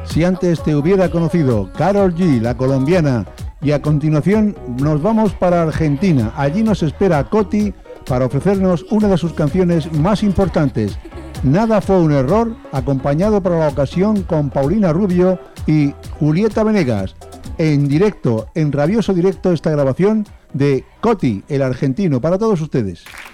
Si antes te hubiera conocido, Karol G, la colombiana. Y a continuación nos vamos para Argentina. Allí nos espera Coti para ofrecernos una de sus canciones más importantes, Nada fue un error, acompañado para la ocasión con Paulina Rubio y Julieta Venegas. En directo, en rabioso directo, esta grabación de Coti, el argentino, para todos ustedes.